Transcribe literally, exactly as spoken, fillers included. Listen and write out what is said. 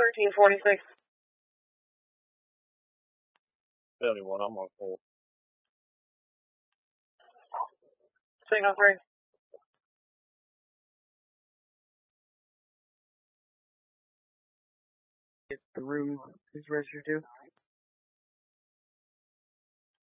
thirteen forty-six. seventy-one, I'm on hold. Signal three. Get the room. Who's registered to?